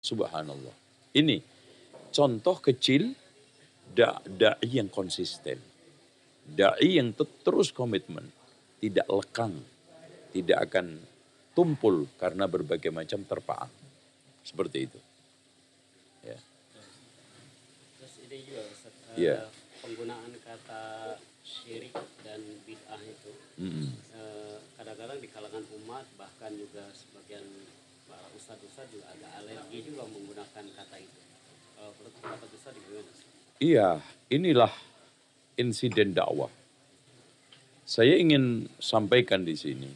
Subhanallah. Ini contoh kecil da'i yang konsisten. Da'i yang terus komitmen. Tidak lekang. Tidak akan tumpul karena berbagai macam terpaan. Seperti itu. Ya. Terus ini juga Ustaz, Ya. penggunaan kata syirik dan bid'ah itu kadang-kadang di kalangan umat, bahkan juga sebagian para ustadz-ustadz juga agak alergi juga menggunakan kata itu. Menurut pendapat Ustadz gimana? Iya, inilah insiden dakwah. Saya ingin sampaikan di sini.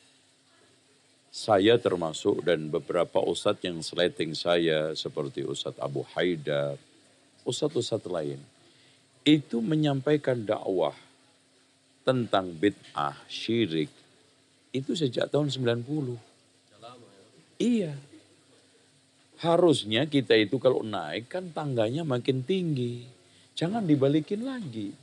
Saya termasuk dan beberapa ustadz yang seleting saya seperti Ustadz Abu Haidar, ustadz-ustadz lain. Itu menyampaikan dakwah tentang bid'ah, syirik, itu sejak tahun 90. Iya. Harusnya kita itu kalau naik kan tangganya makin tinggi. Jangan dibalikin lagi.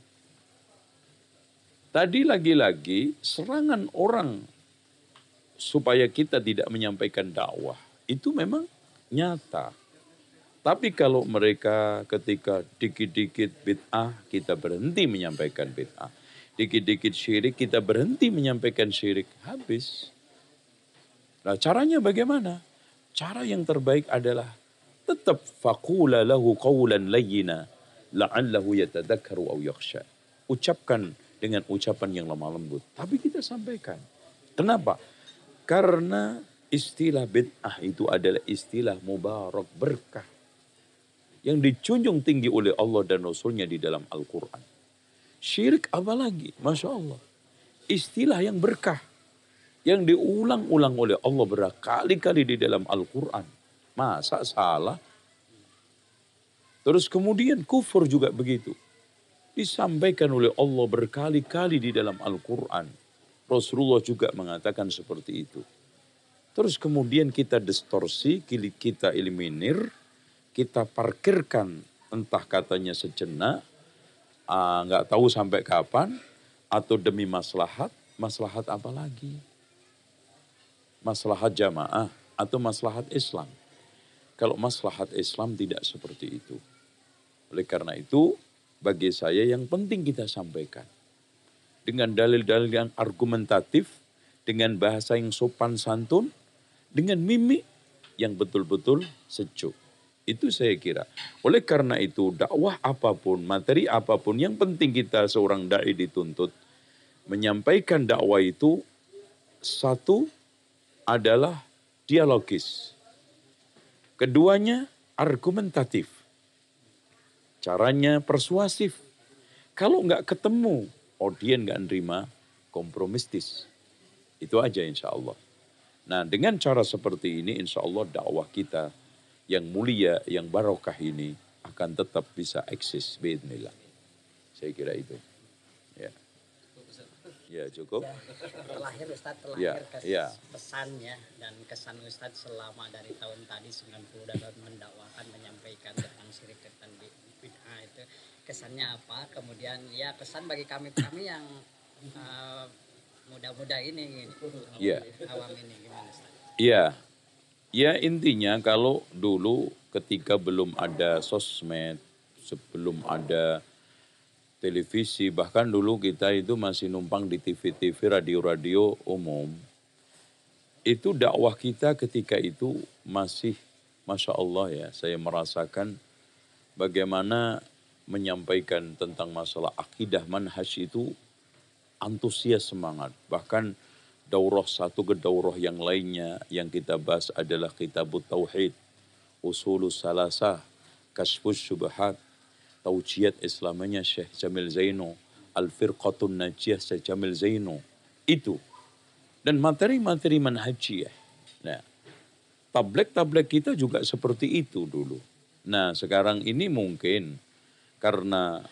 Tadi lagi-lagi serangan orang supaya kita tidak menyampaikan dakwah. Itu memang nyata. Tapi kalau mereka ketika dikit-dikit bid'ah, kita berhenti menyampaikan bid'ah. Dikit-dikit syirik, kita berhenti menyampaikan syirik. Habis. Nah caranya bagaimana? Cara yang terbaik adalah tetap faqula lahu qawlan layyina la'allahu yatadhakkaru aw yakhsha. Ucapkan dengan ucapan yang lemah lembut. Tapi kita sampaikan. Kenapa? Karena istilah bid'ah itu adalah istilah mubarak berkah. Yang dicunjung tinggi oleh Allah dan Rasulnya di dalam Al-Quran. Syirik apalagi? Masya Allah. Istilah yang berkah. Yang diulang-ulang oleh Allah berkali-kali di dalam Al-Quran. Masa salah? Terus kemudian kufur juga begitu. Disampaikan oleh Allah berkali-kali di dalam Al-Quran. Rasulullah juga mengatakan seperti itu. Terus kemudian kita distorsi, kita eliminir, kita parkirkan entah katanya sejenak, nggak tahu sampai kapan, atau demi maslahat apa lagi? Maslahat jamaah atau maslahat Islam. Kalau maslahat Islam tidak seperti itu. Oleh karena itu, bagi saya yang penting kita sampaikan. Dengan dalil-dalil yang argumentatif, dengan bahasa yang sopan santun, dengan mimik yang betul-betul sejuk. Itu saya kira. Oleh karena itu, dakwah apapun, materi apapun, yang penting kita seorang dai dituntut menyampaikan dakwah itu, satu adalah dialogis. Keduanya argumentatif. Caranya persuasif. Kalau nggak ketemu, audien nggak nerima, kompromistis. Itu aja insya Allah. Nah dengan cara seperti ini insya Allah dakwah kita yang mulia, yang barokah ini akan tetap bisa eksis. Bismillah. Saya kira itu. Ya. Ya cukup. Terakhir Ustadz, terakhir ya. pesannya dan kesan Ustadz selama dari tahun tadi 90 dalam mendakwakan, menyampaikan tentang syirik dan bid'ah itu, kesannya apa? Kemudian ya pesan bagi kami yang muda-muda ini, awam ini gimana Ustadz? Iya. Ya intinya kalau dulu ketika belum ada sosmed, sebelum ada televisi, bahkan dulu kita itu masih numpang di TV-TV, radio-radio umum. Itu dakwah kita ketika itu masih, Masya Allah ya, saya merasakan bagaimana menyampaikan tentang masalah akidah manhaj itu antusias semangat. Bahkan daurah satu ke daurah yang lainnya yang kita bahas adalah Kitabut Tauhid, Usulus Salasah, Kashfus Syubhat, Taujiat Islamanya Syekh Jamil Zaino, Al-Firqatun Najiyah Syekh Jamil Zaino. Itu. Dan materi-materi manhajiyah. Nah, tablek-tablek kita juga seperti itu dulu. Nah, sekarang ini mungkin karena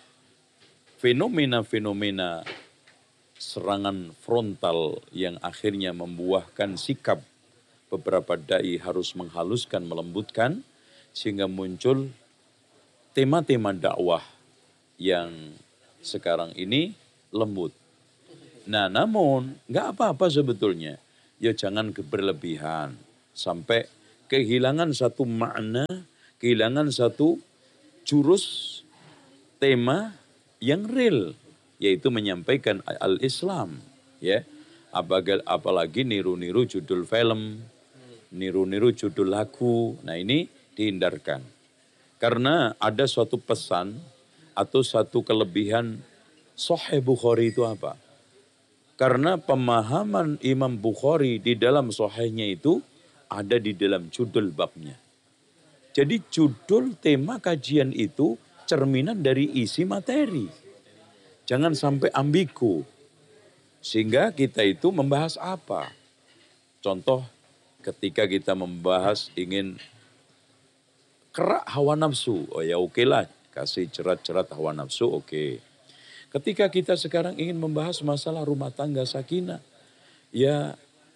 fenomena-fenomena serangan frontal yang akhirnya membuahkan sikap beberapa dai harus menghaluskan, melembutkan, sehingga muncul tema-tema dakwah yang sekarang ini lembut. Nah namun nggak apa-apa sebetulnya. Ya jangan berlebihan sampai kehilangan satu makna, kehilangan satu jurus tema yang real, yaitu menyampaikan al-Islam, ya. Apalagi niru-niru judul film, niru-niru judul lagu. Nah, ini dihindarkan. Karena ada suatu pesan atau satu kelebihan Sahih Bukhari itu apa? Karena pemahaman Imam Bukhari di dalam Sahihnya itu ada di dalam judul babnya. Jadi judul tema kajian itu cerminan dari isi materi. Jangan sampai ambigu. Sehingga kita itu membahas apa? Contoh ketika kita membahas ingin kerak hawa nafsu. Oh ya oke lah, kasih cerat-cerat hawa nafsu oke. Ketika kita sekarang ingin membahas masalah rumah tangga sakinah. Ya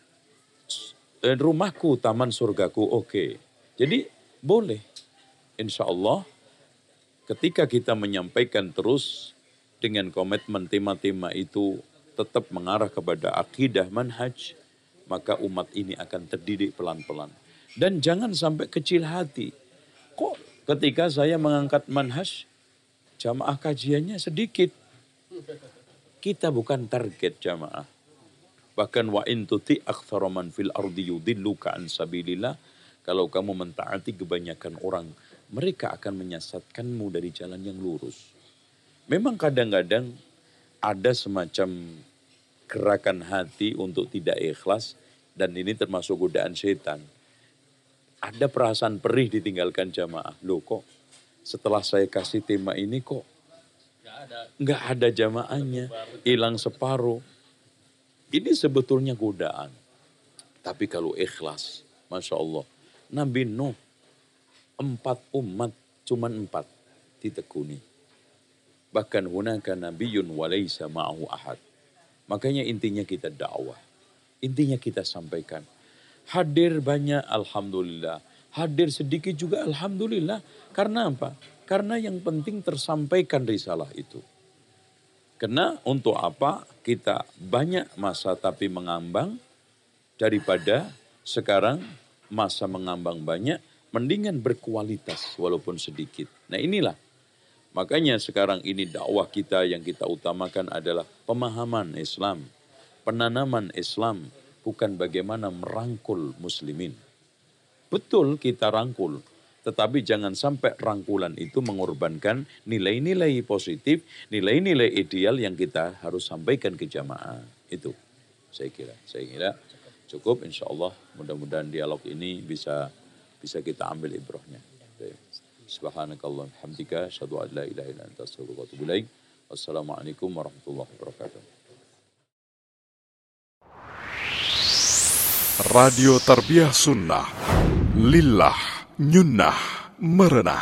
rumahku taman surgaku oke. Jadi boleh. Insya Allah ketika kita menyampaikan terus dengan komitmen tema-tema itu tetap mengarah kepada akidah manhaj, maka umat ini akan terdidik pelan-pelan. Dan jangan sampai kecil hati. Kok ketika saya mengangkat manhaj, jamaah kajiannya sedikit. Kita bukan target jamaah. Bahkan wa in tuti aktsara man fil ardi yudilluka an sabilillah. Kalau kamu mentaati kebanyakan orang, mereka akan menyesatkanmu dari jalan yang lurus. Memang kadang-kadang ada semacam gerakan hati untuk tidak ikhlas dan ini termasuk godaan setan. Ada perasaan perih ditinggalkan jamaah. Loh kok setelah saya kasih tema ini kok nggak ada jamaahnya, hilang separuh. Ini sebetulnya godaan. Tapi kalau ikhlas, Masya Allah. Nabi Nuh 4 umat, cuman 4 ditekuni. Bahkan hunaka nabiyyun wa laisa ma'ahu ahad. Makanya intinya kita dakwah. Intinya kita sampaikan. Hadir banyak alhamdulillah. Hadir sedikit juga alhamdulillah. Karena apa? Karena yang penting tersampaikan risalah itu. Karena untuk apa kita banyak masa tapi mengambang daripada sekarang masa mengambang banyak. Mendingan berkualitas walaupun sedikit. Nah inilah. Makanya sekarang ini dakwah kita yang kita utamakan adalah pemahaman Islam, penanaman Islam, bukan bagaimana merangkul muslimin. Betul kita rangkul, tetapi jangan sampai rangkulan itu mengorbankan nilai-nilai positif, nilai-nilai ideal yang kita harus sampaikan ke jamaah. Itu saya kira cukup, insya Allah mudah-mudahan dialog ini bisa kita ambil ibrahnya. Subhanakallah hamdika asyhadu an la ilaha illa anta astaghfiruka wa atubu ilaik. Wassalamualaikum warahmatullahi wabarakatuh. Radio Tarbiyah Sunnah Lillah Nyunnah Merenah.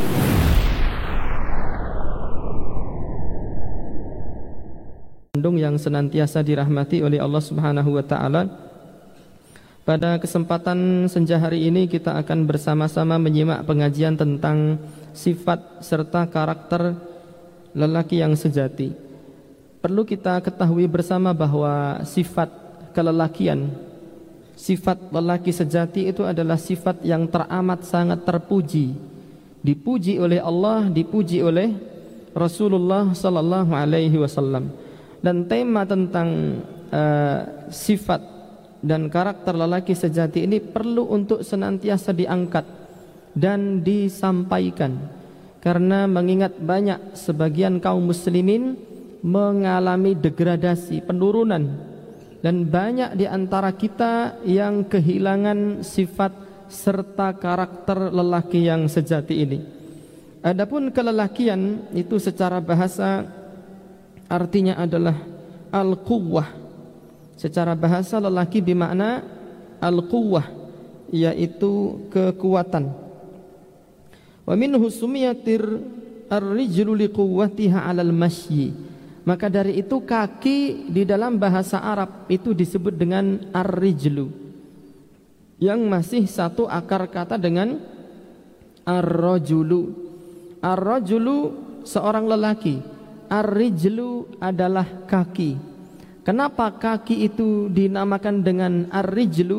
Yang senantiasa dirahmati oleh Allah Subhanahu wa taala. Pada kesempatan senja hari ini kita akan bersama-sama menyimak pengajian tentang sifat serta karakter lelaki yang sejati. Perlu kita ketahui bersama bahwa sifat kelelakian, sifat lelaki sejati itu adalah sifat yang teramat sangat terpuji. Dipuji oleh Allah, dipuji oleh Rasulullah sallallahu alaihi wasallam. Dan tema tentang sifat dan karakter lelaki sejati ini perlu untuk senantiasa diangkat dan disampaikan. Karena mengingat banyak sebagian kaum muslimin mengalami degradasi, penurunan. Dan banyak di antara kita yang kehilangan sifat serta karakter lelaki yang sejati ini. Adapun kelelakian itu secara bahasa artinya adalah al-quwwah. Secara bahasa lelaki bermakna al-quwwah, yaitu kekuatan. Wa minhu sumiyatir ar-rijlu liquwwatiha 'alal masyi. Maka dari itu kaki di dalam bahasa Arab itu disebut dengan ar-rijlu, yang masih satu akar kata dengan ar-rajulu. Ar-rajulu seorang lelaki, ar-rijlu adalah kaki. Kenapa kaki itu dinamakan dengan ar-rijlu?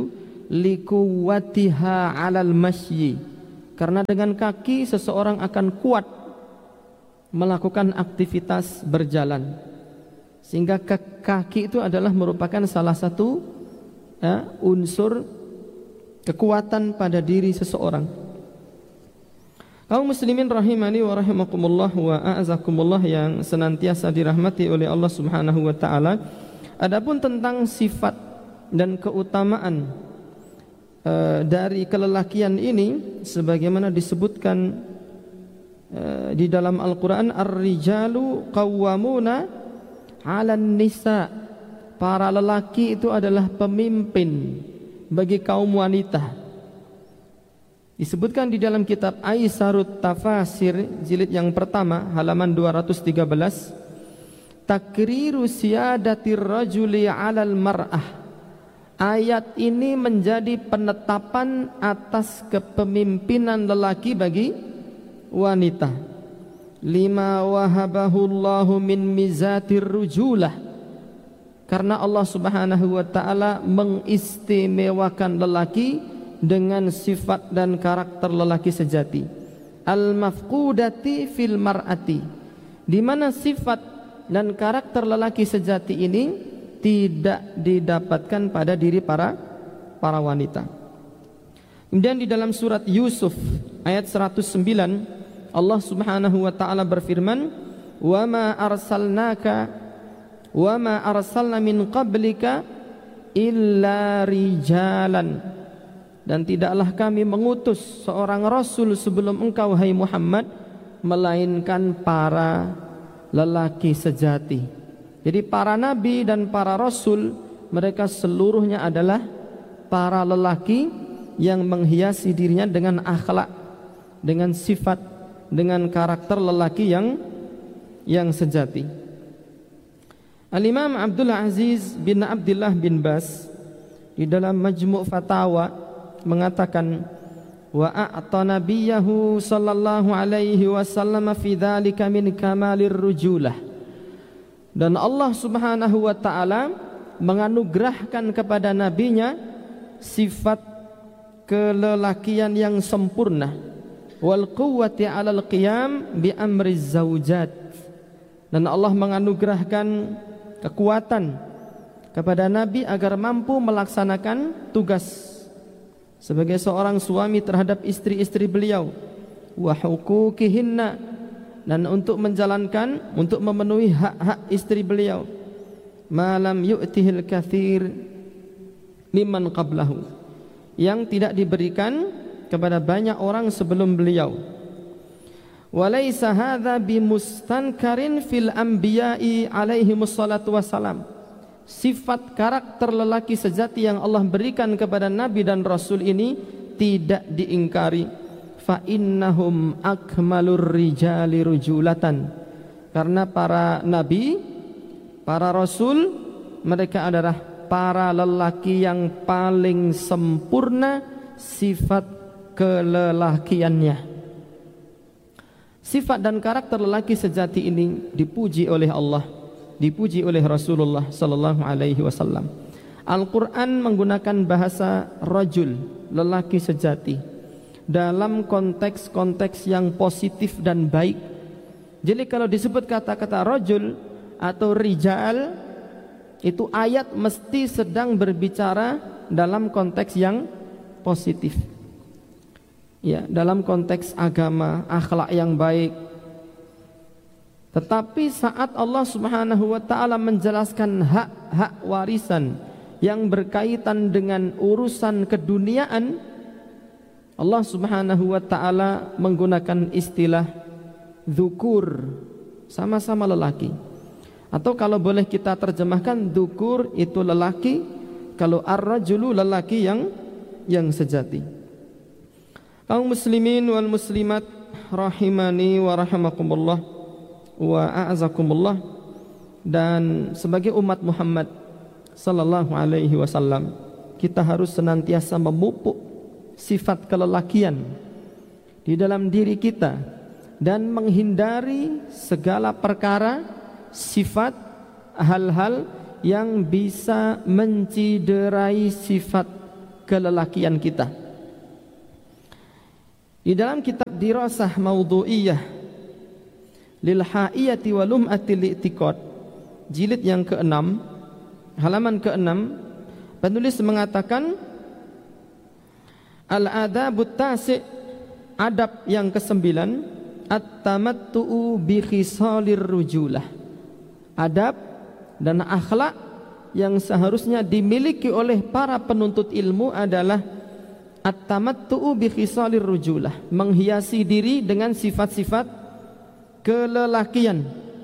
likuwatiha 'alal masyi, karena dengan kaki seseorang akan kuat melakukan aktivitas berjalan. Sehingga kaki itu adalah merupakan salah satu unsur kekuatan pada diri seseorang. Kaum muslimin rahimani wa rahimakumullah wa a'azakumullah yang senantiasa dirahmati oleh Allah Subhanahu wa taala. Adapun tentang sifat dan keutamaan dari kelelakian ini sebagaimana disebutkan di dalam Al-Qur'an, ar-rijalu qawwamuna 'alan nisa, para lelaki itu adalah pemimpin bagi kaum wanita. Disebutkan di dalam kitab Aisarut Tafasir jilid yang pertama halaman 213, takriru siyadatir rajuli 'alal mar'ah. Ayat ini menjadi penetapan atas kepemimpinan lelaki bagi wanita. Lima wahabahullahu min mizatir rujulah, karena Allah Subhanahu wa taala mengistimewakan lelaki dengan sifat dan karakter lelaki sejati. Al-mafqudati fil mar'ati, di mana sifat dan karakter lelaki sejati ini tidak didapatkan pada diri para wanita. Kemudian di dalam surat Yusuf ayat 109 Allah Subhanahu wa taala berfirman, "Wa ma arsalna min qablika illa rijalan." Dan tidaklah kami mengutus seorang rasul sebelum engkau hai Muhammad melainkan para lelaki sejati. Jadi para nabi dan para rasul mereka seluruhnya adalah para lelaki yang menghiasi dirinya dengan akhlak, dengan sifat, dengan karakter lelaki yang sejati. Al-Imam Abdul Aziz bin Abdullah bin Bas di dalam Majmu' Fatawa mengatakan, wa a'ta nabiyahu sallallahu alaihi wasallam fi dzalika min kamalir rujulah. Dan Allah Subhanahu wa taala menganugerahkan kepada nabinya sifat kelelakian yang sempurna, wal quwwati 'alal qiyam bi amri zaujat. Dan Allah menganugerahkan kekuatan kepada nabi agar mampu melaksanakan tugas sebagai seorang suami terhadap istri-istri beliau, wa huquqihinna, dan untuk menjalankan, untuk memenuhi hak-hak istri beliau, malam yu'tihil kathir mimman qablahu, yang tidak diberikan kepada banyak orang sebelum beliau. Walaysa hadza bimustankarin fil anbiya'i alaihimus salatu wassalam. Sifat karakter lelaki sejati yang Allah berikan kepada nabi dan rasul ini tidak diingkari. Fa innahum akmalur rijali rujulatan, karena para nabi, para rasul, mereka adalah para lelaki yang paling sempurna sifat kelelakiannya. Sifat dan karakter lelaki sejati ini dipuji oleh Allah, dipuji oleh Rasulullah sallallahu alaihi wasallam. Al-Qur'an menggunakan bahasa rajul, lelaki sejati, dalam konteks-konteks yang positif dan baik. Jadi kalau disebut kata-kata rajul atau rijal, itu ayat mesti sedang berbicara dalam konteks yang positif. Ya, dalam konteks agama, akhlak yang baik. Tetapi saat Allah Subhanahu wa taala menjelaskan hak-hak warisan yang berkaitan dengan urusan keduniaan, Allah Subhanahu wa taala menggunakan istilah dzukur, sama-sama lelaki. Atau kalau boleh kita terjemahkan, dzukur itu lelaki, kalau ar-rajulu lelaki yang sejati. Kaum muslimin wal muslimat rahimani wa rahimakumullah wa a'azakumullah, dan sebagai umat Muhammad sallallahu alaihi wasallam, kita harus senantiasa memupuk sifat kelelakian di dalam diri kita dan menghindari segala perkara, sifat, hal-hal yang bisa menciderai sifat kelelakian kita. Di dalam kitab Dirasah Maudhu'iyah lil Ha'iyati wa Lum'atil I'tiqad, jilid yang ke-6, halaman ke-6, penulis mengatakan al-adabut tasi', adab yang ke-9, at-tamattu'u bi khisalir rujulah. Adab dan akhlak yang seharusnya dimiliki oleh para penuntut ilmu adalah at-tamattu'u bi khisalir rujulah, menghiasi diri dengan sifat-sifat kelelakian.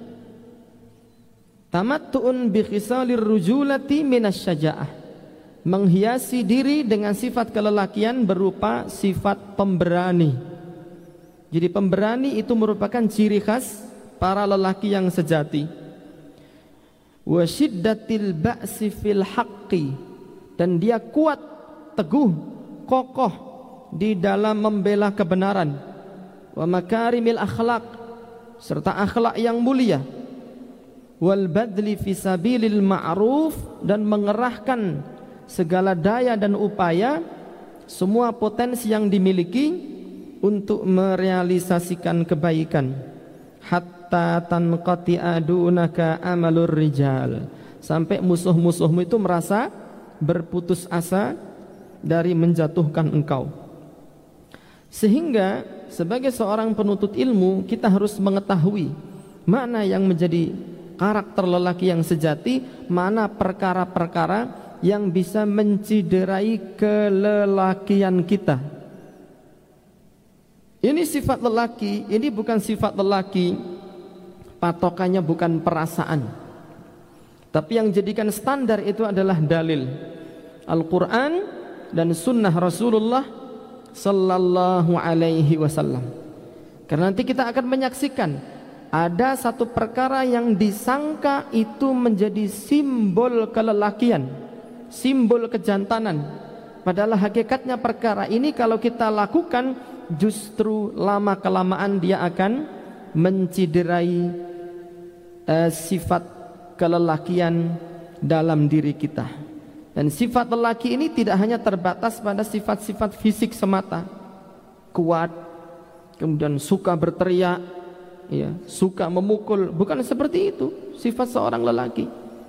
Tamattu'un bi khisalir rujulati minasyaja'ah, menghiasi diri dengan sifat kelelakian berupa sifat pemberani. Jadi pemberani itu merupakan ciri khas para lelaki yang sejati. Wa syiddatil ba'si fil haqqi, dan dia kuat, teguh, kokoh di dalam membela kebenaran. Wa makarimil akhlaq, serta akhlak yang mulia. Wal badli fi sabilil ma'ruf, dan mengerahkan segala daya dan upaya, semua potensi yang dimiliki untuk merealisasikan kebaikan. Hatta tanqati'a dunaka amalur rijal, sampai musuh-musuhmu itu merasa berputus asa dari menjatuhkan engkau. Sehingga sebagai seorang penuntut ilmu, kita harus mengetahui mana yang menjadi karakter lelaki yang sejati, mana perkara-perkara yang bisa menciderai kelelakian kita. Ini sifat lelaki, ini bukan sifat lelaki, patokannya bukan perasaan, tapi yang jadikan standar itu adalah dalil Al-Quran dan sunnah Rasulullah sallallahu alaihi wasallam. Karena nanti kita akan menyaksikan ada satu perkara yang disangka itu menjadi simbol kelelakian, simbol kejantanan, padahal hakikatnya perkara ini kalau kita lakukan justru lama-kelamaan dia akan menciderai sifat kelelakian dalam diri kita. Dan sifat lelaki ini tidak hanya terbatas pada sifat-sifat fisik semata, kuat, kemudian suka berteriak, ya, suka memukul, bukan seperti itu sifat seorang lelaki.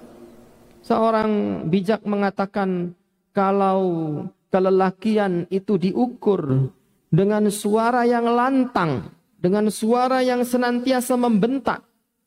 Seorang bijak mengatakan kalau kelelakian itu diukur dengan suara yang lantang, dengan suara yang senantiasa membentak,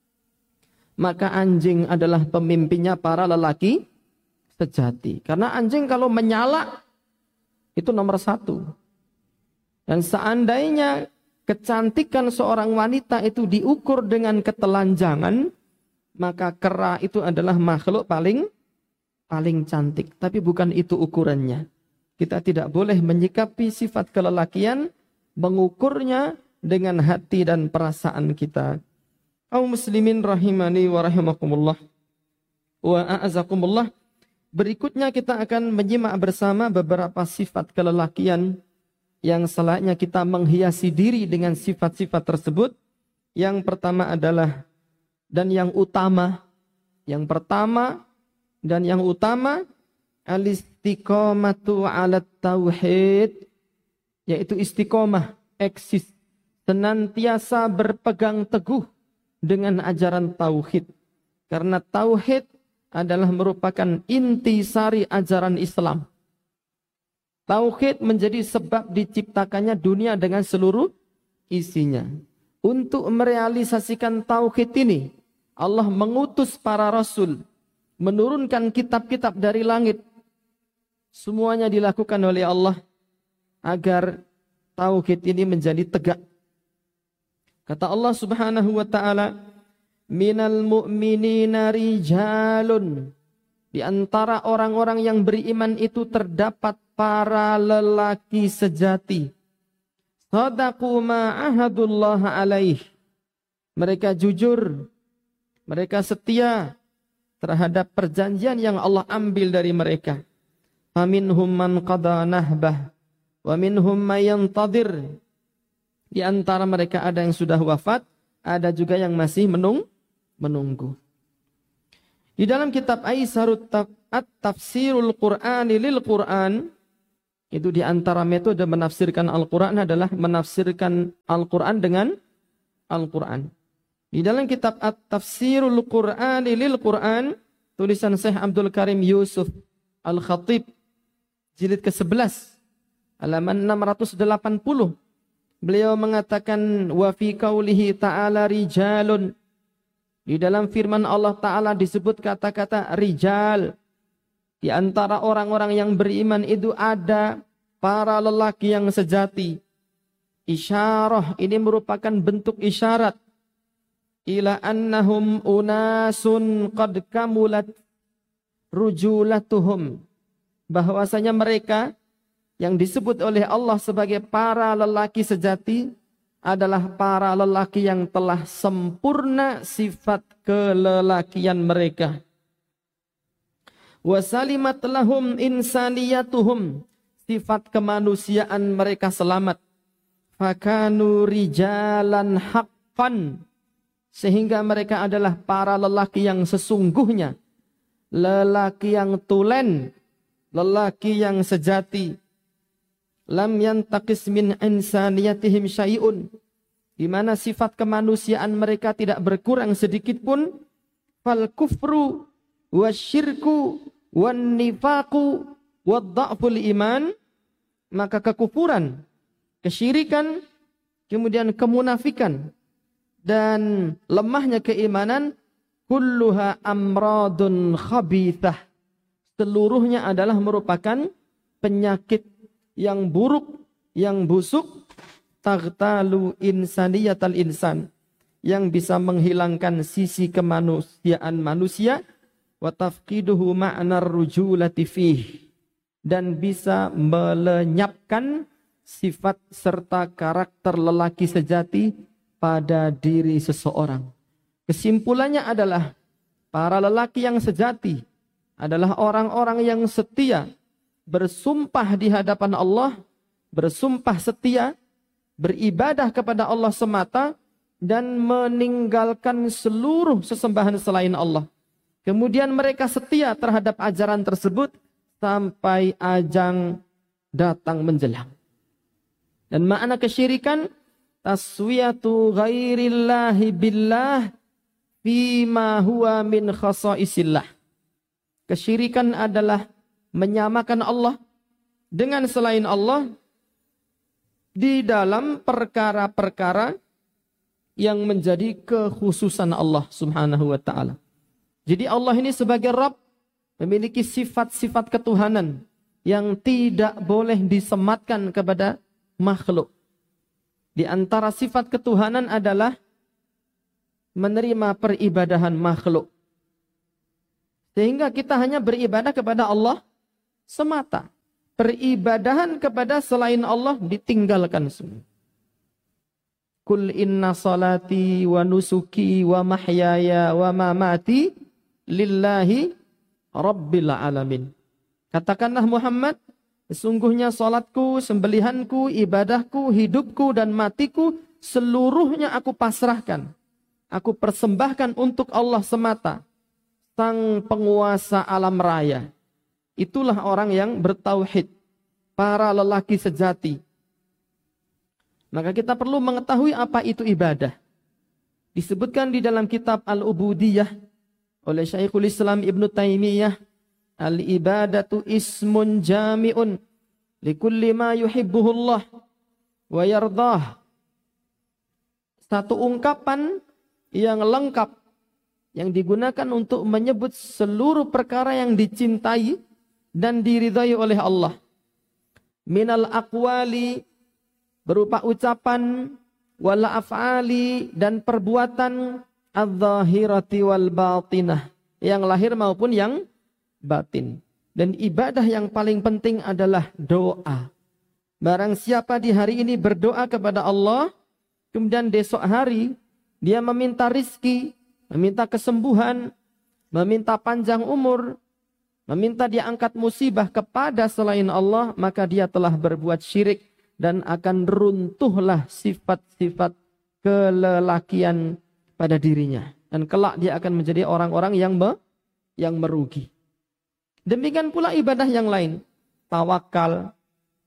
maka anjing adalah pemimpinnya para lelaki sejati. Karena anjing kalau menyala itu nomor satu. Dan seandainya kecantikan seorang wanita itu diukur dengan ketelanjangan, maka kera itu adalah makhluk paling cantik. Tapi bukan itu ukurannya. Kita tidak boleh menyikapi sifat kelelakian, mengukurnya dengan hati dan perasaan kita. Kaum muslimin rahimani wa rahimakumullah wa a'azakumullah. Berikutnya kita akan menyimak bersama beberapa sifat kelelakian yang selayaknya kita menghiasi diri dengan sifat-sifat tersebut. Yang pertama adalah dan yang utama, yang pertama dan yang utama, al-istiqamatu 'ala tauhid, yaitu istiqomah, eksis, senantiasa berpegang teguh dengan ajaran tauhid. Karena tauhid adalah merupakan intisari ajaran Islam. Tauhid menjadi sebab diciptakannya dunia dengan seluruh isinya. Untuk merealisasikan tauhid ini, Allah mengutus para rasul, menurunkan kitab-kitab dari langit. Semuanya dilakukan oleh Allah agar tauhid ini menjadi tegak. Kata Allah Subhanahu wa taala, "Minal mu'minina rijalun." Di antara orang-orang yang beriman itu terdapat para lelaki sejati. Sadaqu ma ahadullah alaih. Mereka jujur, mereka setia terhadap perjanjian yang Allah ambil dari mereka. Faminhum man qada nahbah wa minhum may yantadir. Di antara mereka ada yang sudah wafat, ada juga yang masih menunggu. Di dalam kitab Aisarut At-Tafsirul Qur'ani lil Qur'an, Itu di antara metode menafsirkan Al-Quran adalah menafsirkan Al-Quran dengan Al-Quran. Di dalam kitab At-Tafsirul Qur'ani lil Qur'an, tulisan Syekh Abdul Karim Yusuf Al-Khatib, jilid ke-11, halaman 680. Beliau mengatakan, wa fi qaulihi ta'ala rijalun. Di dalam firman Allah Ta'ala disebut kata-kata rijal. Di antara orang-orang yang beriman itu ada para lelaki yang sejati. Isyarah ini merupakan bentuk isyarat. Ila annahum unasun qad kamulat rujulatuhum. Bahwasanya mereka yang disebut oleh Allah sebagai para lelaki sejati adalah para lelaki yang telah sempurna sifat kelelakian mereka. Wasalimat lahum insaniyatuhum. Sifat kemanusiaan mereka selamat. Fakanu rijalan haqqan. Sehingga mereka adalah para lelaki yang sesungguhnya. Lelaki yang tulen. Lelaki yang sejati. Lam yantaqis min insaniyatihim syai'un. Di mana sifat kemanusiaan mereka tidak berkurang sedikit pun. Fal kufru wasyirku wan nifaqu wadda'ful iman. Maka kekufuran, kesyirikan, kemudian kemunafikan, dan lemahnya keimanan, kulluha amradun khabithah. Seluruhnya adalah merupakan penyakit yang buruk, yang busuk, taghtalu insaniyatal insan, yang bisa menghilangkan sisi kemanusiaan manusia, wa tafqiduhu ma'nar rujulati fih, dan bisa melenyapkan sifat serta karakter lelaki sejati pada diri seseorang. Kesimpulannya adalah para lelaki yang sejati adalah orang-orang yang setia, bersumpah di hadapan Allah, bersumpah setia, beribadah kepada Allah semata, dan meninggalkan seluruh sesembahan selain Allah. Kemudian mereka setia terhadap ajaran tersebut sampai ajang datang menjelang. Dan makna kesyirikan, taswiyatu ghairillahi billah fima huwa min khasaisillah. Kesyirikan adalah menyamakan Allah dengan selain Allah di dalam perkara-perkara yang menjadi kekhususan Allah Subhanahu wa taala. Jadi Allah ini sebagai Rabb memiliki sifat-sifat ketuhanan yang tidak boleh disematkan kepada makhluk. Di antara sifat ketuhanan adalah menerima peribadahan makhluk. Sehingga kita hanya beribadah kepada Allah semata. Peribadahan kepada selain Allah ditinggalkan semua. Kul inna salati wa nusuki wa mahyaya wa mamati lillahi rabbil alamin. Katakanlah Muhammad, sesungguhnya salatku, sembelihanku, ibadahku, hidupku dan matiku seluruhnya aku pasrahkan. Aku persembahkan untuk Allah semata, Sang penguasa alam raya. Itulah orang yang bertauhid, para lelaki sejati. Maka kita perlu mengetahui apa itu ibadah. Disebutkan di dalam kitab Al-Ubudiyah oleh Syekhul Islam Ibn Taimiyah, al-ibadatu ismun jami'un likulli ma yuhibbuhullah wa yardah. Satu ungkapan yang lengkap yang digunakan untuk menyebut seluruh perkara yang dicintai dan diridhai oleh Allah. Minal aqwali, berupa ucapan, wal af'ali, dan perbuatan, adz-dzahirati wal batinah, yang lahir maupun yang batin. Dan ibadah yang paling penting adalah doa. Barang siapa di hari ini berdoa kepada Allah, kemudian besok hari dia meminta rizki, meminta kesembuhan, meminta panjang umur, meminta dia angkat musibah kepada selain Allah, maka dia telah berbuat syirik dan akan runtuhlah sifat-sifat kelelakian pada dirinya. Dan kelak dia akan menjadi orang-orang yang merugi. Demikian pula ibadah yang lain. Tawakal,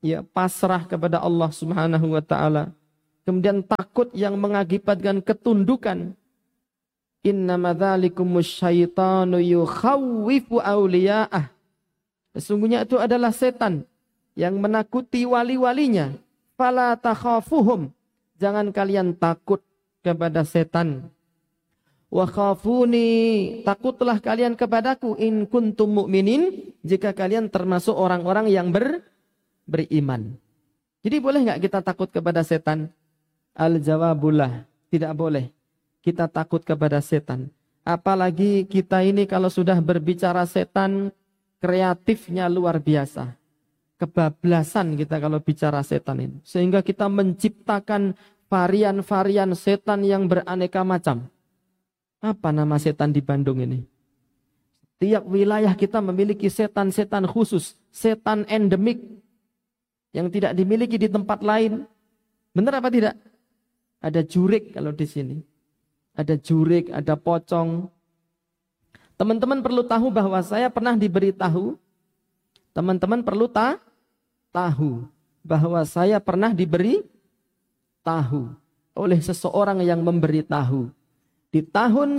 ya pasrah kepada Allah Subhanahu wa taala. Kemudian takut yang mengakibatkan ketundukan. Innama dzalikumus syaitanu yukhawwifu awliya'ah. Sesungguhnya itu adalah setan yang menakuti wali-walinya. Fala takhafuhum. Jangan kalian takut kepada setan. Wa khafuni, takutlah kalian kepadaku in kuntum mu'minin, jika kalian termasuk orang-orang yang beriman. Jadi boleh nggak kita takut kepada setan? Al-jawabullah, tidak boleh kita takut kepada setan. Apalagi kita ini kalau sudah berbicara setan, kreatifnya luar biasa. Kebablasan kita kalau bicara setan ini. Sehingga kita menciptakan varian-varian setan yang beraneka macam. Apa nama setan di Bandung ini? Tiap wilayah kita memiliki setan-setan khusus, setan endemik yang tidak dimiliki di tempat lain. Benar apa tidak? Ada jurik kalau di sini. Ada jurik, ada pocong. Teman-teman perlu tahu bahwa saya pernah diberitahu. Teman-teman perlu tahu bahwa saya pernah diberi tahu oleh seseorang yang memberitahu. Di tahun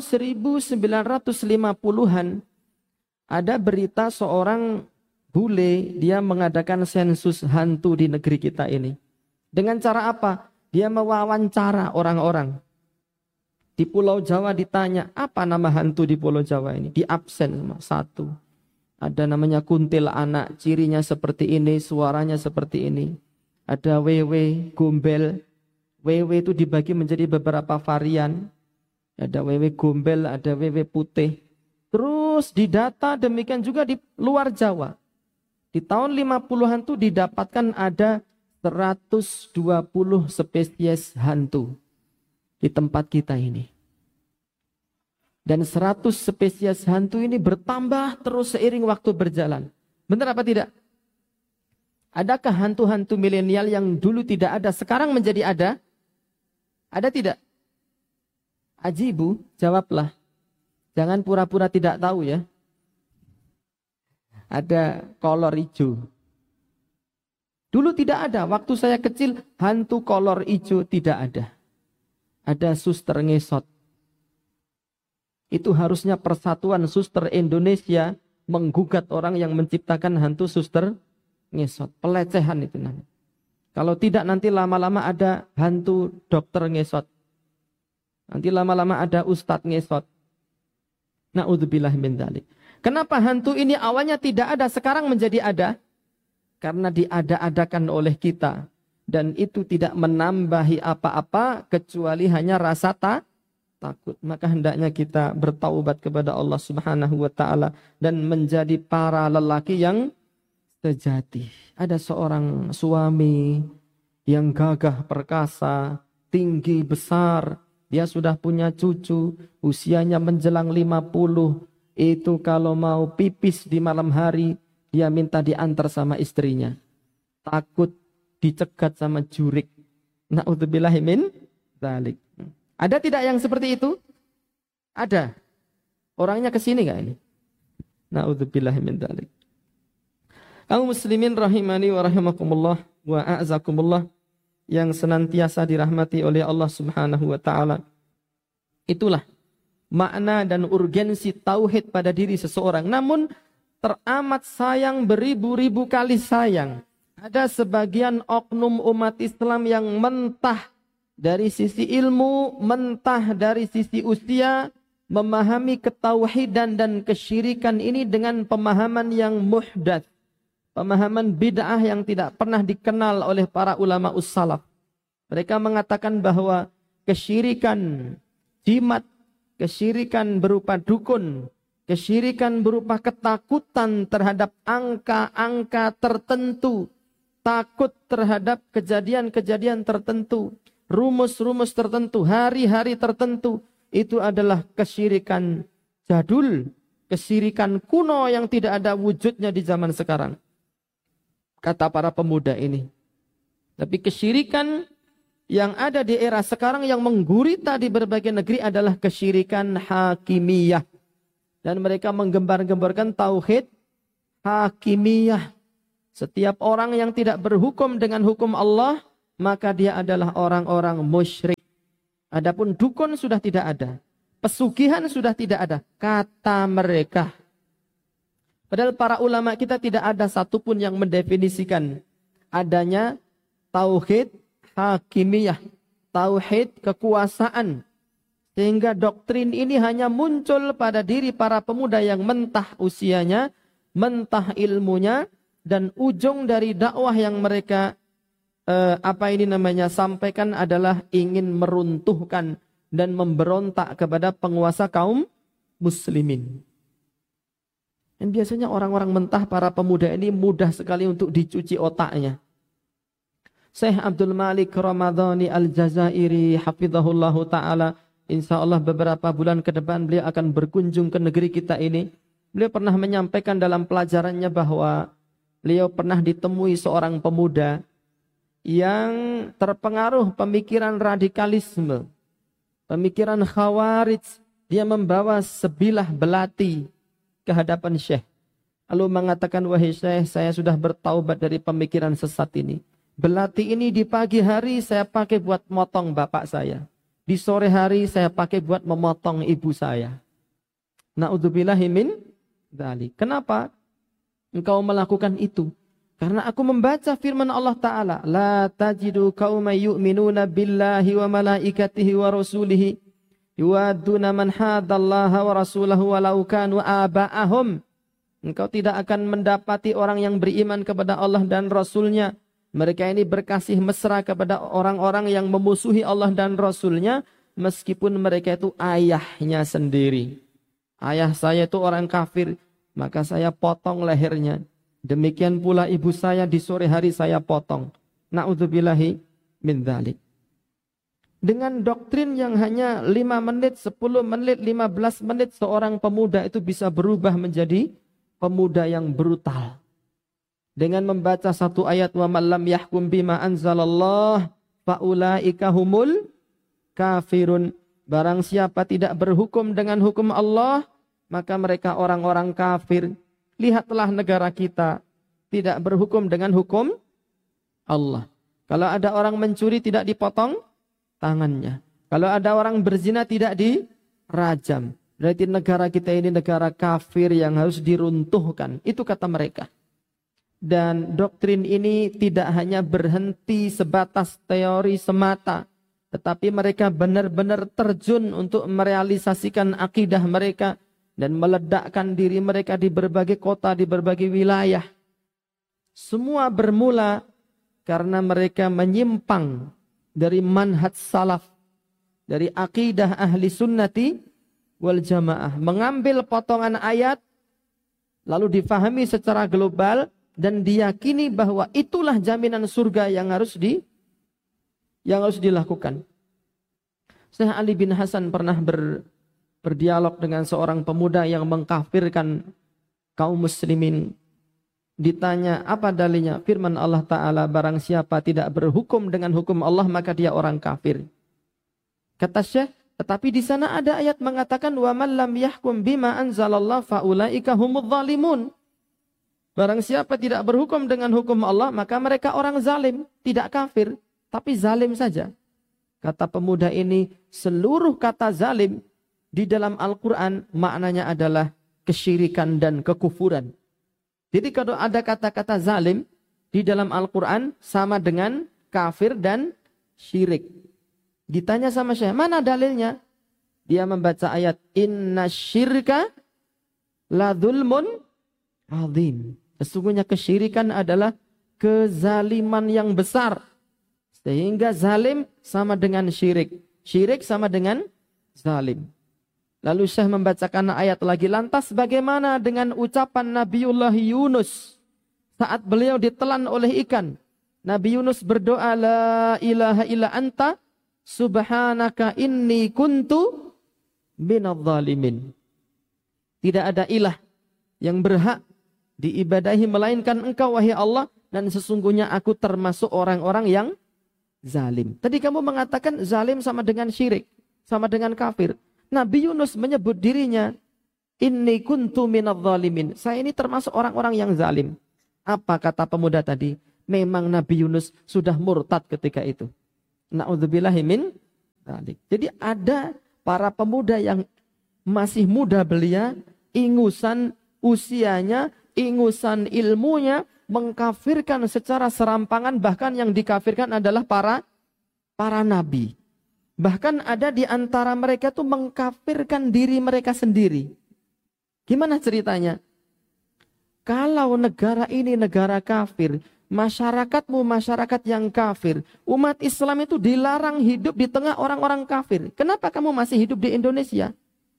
1950-an ada berita seorang bule, dia mengadakan sensus hantu di negeri kita ini. Dengan cara apa? Dia mewawancara orang-orang. Di Pulau Jawa ditanya, apa nama hantu di Pulau Jawa ini? Di absen sama satu. Ada namanya kuntil anak, cirinya seperti ini, suaranya seperti ini. Ada wewe, gombel. Wewe itu dibagi menjadi beberapa varian. Ada wewe gombel, ada wewe putih. Terus didata demikian juga di luar Jawa. Di tahun 50-an itu didapatkan ada 120 spesies hantu di tempat kita ini. Dan 100 spesies hantu ini bertambah terus seiring waktu berjalan. Benar apa tidak? Adakah hantu-hantu milenial yang dulu tidak ada, sekarang menjadi ada? Ada tidak? Ajibu, jawablah. Jangan pura-pura tidak tahu ya. Ada kolor hijau. Dulu tidak ada. Waktu saya kecil, hantu kolor hijau tidak ada. Ada suster ngesot. Itu harusnya Persatuan Suster Indonesia menggugat orang yang menciptakan hantu suster ngesot. Pelecehan itu namanya. Kalau tidak nanti lama-lama ada hantu dokter ngesot. Nanti lama-lama ada ustadz ngesot. Na'udzubillah min dzalik. Kenapa hantu ini awalnya tidak ada, sekarang menjadi ada? Karena diada-adakan oleh kita. Dan itu tidak menambahi apa-apa kecuali hanya rasa takut. Maka hendaknya kita bertaubat kepada Allah Subhanahu wa taala dan menjadi para lelaki yang sejati. Ada seorang suami yang gagah perkasa, tinggi besar. Dia sudah punya cucu, usianya menjelang 50. Itu kalau mau pipis di malam hari, dia minta diantar sama istrinya. Takut dicegat sama jurik. Na'udzubillahi min dzalik. Ada tidak yang seperti itu? Ada. Orangnya kesini nggak ini? Na'udzubillahi min dzalik. Kaum muslimin rahimani wa rahimakumullah wa a'zakumullah, yang senantiasa dirahmati oleh Allah Subhanahu wa taala. Itulah makna dan urgensi tauhid pada diri seseorang. Namun teramat sayang, beribu-ribu kali sayang, ada sebagian oknum umat Islam yang mentah dari sisi ilmu, mentah dari sisi usia, memahami ketauhidan dan kesyirikan ini dengan pemahaman yang muhdats. Pemahaman bid'ah yang tidak pernah dikenal oleh para ulama ussalaf. Mereka mengatakan bahwa kesyirikan jimat, kesyirikan berupa dukun, kesyirikan berupa ketakutan terhadap angka-angka tertentu, takut terhadap kejadian-kejadian tertentu, rumus-rumus tertentu, hari-hari tertentu, itu adalah kesyirikan jadul, kesyirikan kuno yang tidak ada wujudnya di zaman sekarang. Kata para pemuda ini. Tapi kesyirikan yang ada di era sekarang yang menggurita di berbagai negeri adalah kesyirikan hakimiyah. Dan mereka menggembar-gemborkan tauhid hakimiyah. Setiap orang yang tidak berhukum dengan hukum Allah, maka dia adalah orang-orang musyrik. Adapun dukun sudah tidak ada. Pesugihan sudah tidak ada. Kata mereka. Padahal para ulama kita tidak ada satupun yang mendefinisikan adanya tauhid hakimiyah. Tauhid kekuasaan. Sehingga doktrin ini hanya muncul pada diri para pemuda yang mentah usianya, mentah ilmunya, dan ujung dari dakwah yang mereka sampaikan adalah ingin meruntuhkan dan memberontak kepada penguasa kaum muslimin. Dan biasanya orang-orang mentah para pemuda ini mudah sekali untuk dicuci otaknya. Syekh Abdul Malik Ramadhani Al-Jazairi hafizahullahu ta'ala, insya Allah beberapa bulan ke depan beliau akan berkunjung ke negeri kita ini. Beliau pernah menyampaikan dalam pelajarannya bahwa beliau pernah ditemui seorang pemuda yang terpengaruh pemikiran radikalisme, pemikiran khawarij. Dia membawa sebilah belati ke hadapan Syekh. Lalu mengatakan, wahai Syekh, saya sudah bertaubat dari pemikiran sesat ini. Belati ini di pagi hari saya pakai buat motong bapak saya. Di sore hari saya pakai buat memotong ibu saya. Na'udzubillahi min dzalik. Kenapa engkau melakukan itu? Karena aku membaca firman Allah Ta'ala. La tajidu qauman yu'minuna billahi wa malaikatihi wa rasulihi yuwadduna man hadallaha wa rasulahu walau kanu aba'ahum. Engkau tidak akan mendapati orang yang beriman kepada Allah dan Rasulnya. Mereka ini berkasih mesra kepada orang-orang yang memusuhi Allah dan Rasulnya, meskipun mereka itu ayahnya sendiri. Ayah saya itu orang kafir, maka saya potong lehernya. Demikian pula ibu saya di sore hari saya potong. Na'udzubillahi min dzalik. Dengan doktrin yang hanya 5 menit, 10 menit, 15 menit, seorang pemuda itu bisa berubah menjadi pemuda yang brutal. Dengan membaca satu ayat, wa man lam yahkum bima anzalallah faulaika humul kafirun. Barang siapa tidak berhukum dengan hukum Allah, maka mereka orang-orang kafir. Lihatlah negara kita tidak berhukum dengan hukum Allah. Kalau ada orang mencuri tidak dipotong tangannya. Kalau ada orang berzina tidak dirajam. Berarti negara kita ini negara kafir yang harus diruntuhkan. Itu kata mereka. Dan doktrin ini tidak hanya berhenti sebatas teori semata, tetapi mereka benar-benar terjun untuk merealisasikan akidah mereka dan meledakkan diri mereka di berbagai kota, di berbagai wilayah. Semua bermula karena mereka menyimpang dari manhaj salaf, dari akidah ahli sunnati wal jamaah. Mengambil potongan ayat, lalu difahami secara global, dan diyakini bahwa itulah jaminan surga yang harus dilakukan. Syekh Ali bin Hasan pernah berdialog dengan seorang pemuda yang mengkafirkan kaum muslimin. Ditanya apa dalilnya? Firman Allah Ta'ala, barang siapa tidak berhukum dengan hukum Allah maka dia orang kafir. Kata Syekh, tetapi di sana ada ayat mengatakan wa man lam yahkum bima anzalallah faulaika humudz zalimun. Barang siapa tidak berhukum dengan hukum Allah, maka mereka orang zalim, tidak kafir, tapi zalim saja. Kata pemuda ini, seluruh kata zalim di dalam Al-Quran maknanya adalah kesyirikan dan kekufuran. Jadi kalau ada kata-kata zalim di dalam Al-Quran sama dengan kafir dan syirik. Ditanya sama Syekh, mana dalilnya? Dia membaca ayat, inna syirka la dzulmun azim. Sesungguhnya kesyirikan adalah kezaliman yang besar. Sehingga zalim sama dengan syirik. Syirik sama dengan zalim. Lalu Syekh membacakan ayat lagi. Lantas bagaimana dengan ucapan Nabiullah Yunus saat beliau ditelan oleh ikan? Nabi Yunus berdoa, la ilaha illa anta subhanaka inni kuntu minadh dhalimin. Tidak ada ilah yang berhak diibadahi melainkan engkau wahai Allah, dan sesungguhnya aku termasuk orang-orang yang zalim. Tadi kamu mengatakan zalim sama dengan syirik, sama dengan kafir. Nabi Yunus menyebut dirinya, inni kuntu minadh dhalimin. Saya ini termasuk orang-orang yang zalim. Apa kata pemuda tadi? Memang Nabi Yunus sudah murtad ketika itu. Na'udzubillahi min dzalik. Jadi ada para pemuda yang masih muda belia, ingusan usianya, ingusan ilmunya, mengkafirkan secara serampangan, bahkan yang dikafirkan adalah para nabi. Bahkan ada di antara mereka tuh mengkafirkan diri mereka sendiri. Gimana ceritanya? Kalau negara ini negara kafir, masyarakatmu masyarakat yang kafir, umat Islam itu dilarang hidup di tengah orang-orang kafir. Kenapa kamu masih hidup di Indonesia?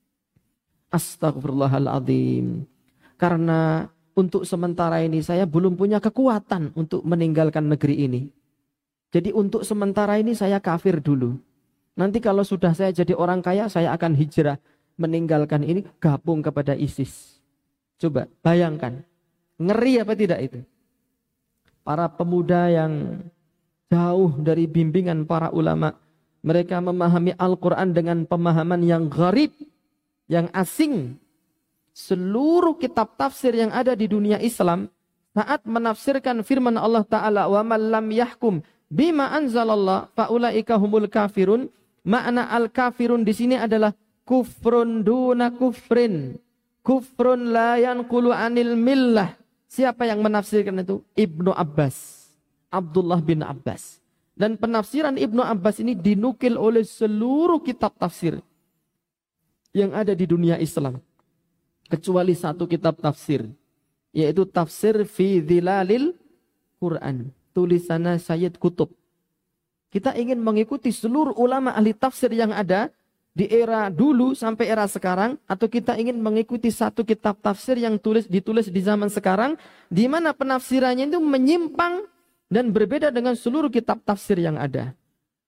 Astagfirullahaladzim. Karena untuk sementara ini saya belum punya kekuatan untuk meninggalkan negeri ini. Jadi untuk sementara ini saya kafir dulu. Nanti kalau sudah saya jadi orang kaya, saya akan hijrah meninggalkan ini, gabung kepada ISIS. Coba bayangkan. Ngeri apa tidak itu? Para pemuda yang jauh dari bimbingan para ulama. Mereka memahami Al-Quran dengan pemahaman yang gharib, yang asing. Seluruh kitab tafsir yang ada di dunia Islam saat menafsirkan firman Allah Ta'ala, wa man lam yahkum bima anzalallah faulaika humul kafirun. Makna al-kafirun di sini adalah kufrun duna kufrin. Kufrun la yanqulu anil millah. Siapa yang menafsirkan itu? Ibnu Abbas. Abdullah bin Abbas. Dan penafsiran Ibnu Abbas ini dinukil oleh seluruh kitab tafsir yang ada di dunia Islam. Kecuali satu kitab tafsir. Yaitu tafsir fi dhilalil Quran. Tulisannya Sayyid Qutb. Kita ingin mengikuti seluruh ulama ahli tafsir yang ada di era dulu sampai era sekarang, atau kita ingin mengikuti satu kitab tafsir yang ditulis di zaman sekarang, di mana penafsirannya itu menyimpang dan berbeda dengan seluruh kitab tafsir yang ada.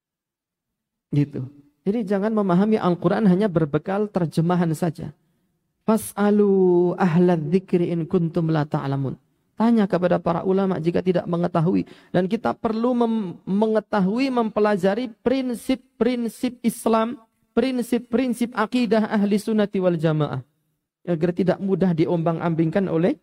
Gitu. Jadi jangan memahami Al-Quran hanya berbekal terjemahan saja. Fas'alu ahlad dzikri in kuntum la ta'lamun. Tanya kepada para ulama jika tidak mengetahui. Dan kita perlu mengetahui, mempelajari prinsip-prinsip Islam, prinsip-prinsip akidah ahli sunnati wal jamaah. Agar tidak mudah diombang-ambingkan oleh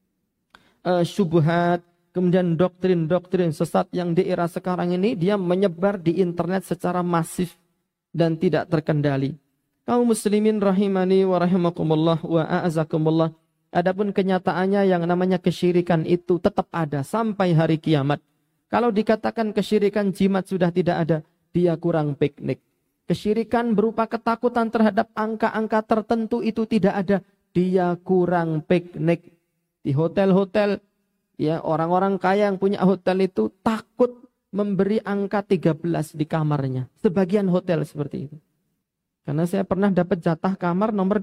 syubhat, kemudian doktrin-doktrin sesat yang di era sekarang ini dia menyebar di internet secara masif dan tidak terkendali. Kaum muslimin rahimani wa rahimakumullah wa a'azakumullah. Adapun kenyataannya yang namanya kesyirikan itu tetap ada sampai hari kiamat. Kalau dikatakan kesyirikan jimat sudah tidak ada, dia kurang piknik. Kesyirikan berupa ketakutan terhadap angka-angka tertentu itu tidak ada, dia kurang piknik. Di hotel-hotel, ya orang-orang kaya yang punya hotel itu takut memberi angka 13 di kamarnya. Sebagian hotel seperti itu. Karena saya pernah dapat jatah kamar nomor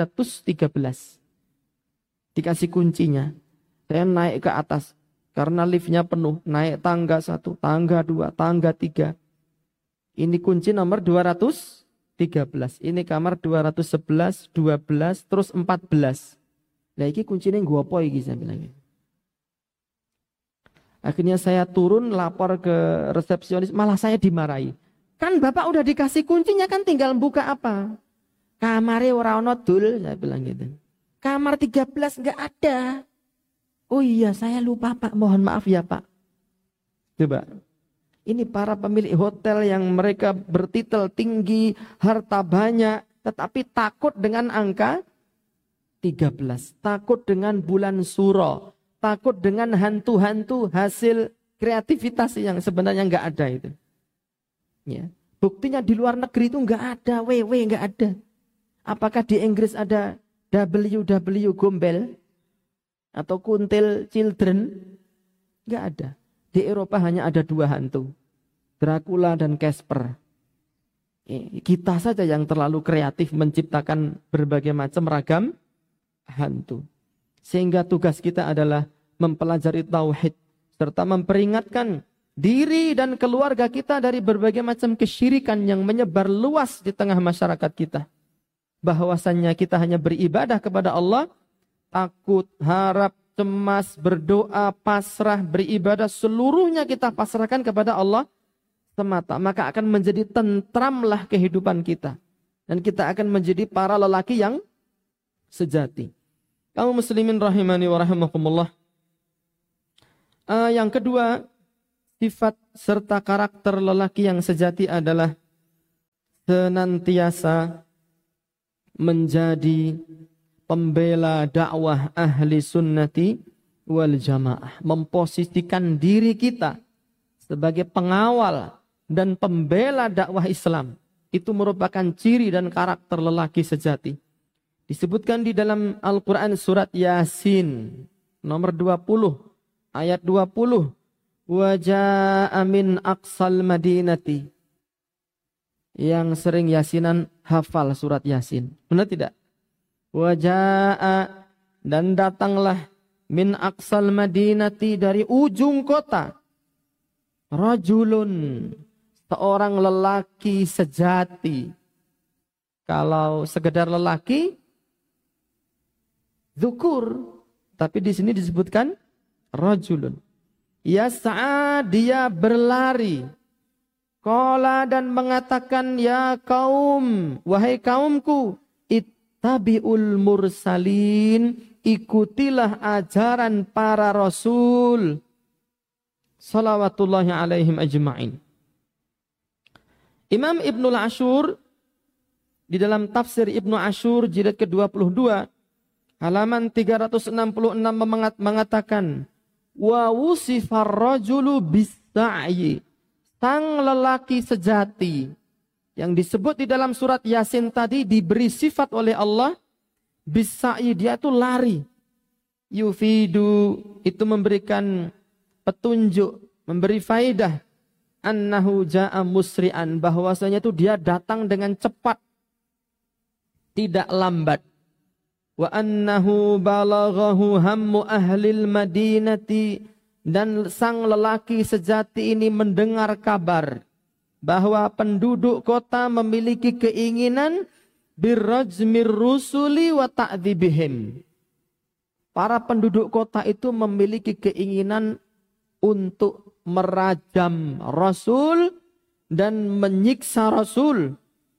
213. Dikasih kuncinya. Saya naik ke atas. Karena liftnya penuh. Naik tangga 1, tangga 2, tangga 3. Ini kunci nomor 213. Ini kamar 211, 12, terus 14. Nah ini kuncinya gua apa iki saya bilang. Akhirnya saya turun lapor ke resepsionis, malah saya dimarahi. Kan Bapak udah dikasih kuncinya, kan tinggal buka apa? Kamarnya ora ono dul, saya bilang gitu. Kamar 13 enggak ada. Oh iya, saya lupa Pak, mohon maaf ya Pak. Coba. Ini para pemilik hotel yang mereka bertitel tinggi, harta banyak, tetapi takut dengan angka 13. Takut dengan bulan suro. Takut dengan hantu-hantu hasil kreativitas yang sebenarnya enggak ada itu. Ya. Buktinya di luar negeri itu enggak ada, enggak ada. Apakah di Inggris ada WW Gombel atau Kuntil Children? Enggak ada. Di Eropa hanya ada 2 hantu, Dracula dan Casper. Kita saja yang terlalu kreatif menciptakan berbagai macam ragam hantu. Sehingga tugas kita adalah mempelajari tauhid serta memperingatkan diri dan keluarga kita dari berbagai macam kesyirikan yang menyebar luas di tengah masyarakat kita. Bahwasannya kita hanya beribadah kepada Allah, takut, harap, cemas, berdoa, pasrah, beribadah, seluruhnya kita pasrahkan kepada Allah semata. Maka akan menjadi tentramlah kehidupan kita. Dan kita akan menjadi para lelaki yang sejati. Kaum muslimin rahimani wa rahimakumullah. Yang kedua, sifat serta karakter lelaki yang sejati adalah senantiasa menjadi pembela dakwah ahli sunnati wal jamaah. Memposisikan diri kita sebagai pengawal dan pembela dakwah Islam. Itu merupakan ciri dan karakter lelaki sejati. Disebutkan di dalam Al-Quran surat Yasin nomor 20 ayat 20. Waja'a min aqsal madinati. Yang sering yasinan hafal surat Yasin. Benar tidak? Waja'a, dan datanglah min aqsal madinati, dari ujung kota. Rajulun, seorang lelaki sejati. Kalau sekedar lelaki, dzukur, tapi di sini disebutkan rajulun. Yas'a, dia berlari. Qala, dan mengatakan, ya kaum, wahai kaumku, ittabi'ul mursalin, ikutilah ajaran para rasul. Salawatullahi alaihim ajma'in. Imam Ibnul Ashur di dalam tafsir Ibnu Ashur jilid ke-22 halaman 366 mengatakan, wa wusifar rajulu bis-sa'yi, sang lelaki sejati yang disebut di dalam surat Yasin tadi diberi sifat oleh Allah bis-sa'yi, dia itu lari. Yufidu, itu memberikan petunjuk, memberi faidah, annahu ja'a musri'an, bahwasanya itu dia datang dengan cepat, tidak lambat. Wa annahu balaghahu hammu ahlil madinati, dan sang lelaki sejati ini mendengar kabar bahwa penduduk kota memiliki keinginan birrajmir rusuli wa ta'dzibihim. Para penduduk kota itu memiliki keinginan untuk merajam Rasul dan menyiksa Rasul.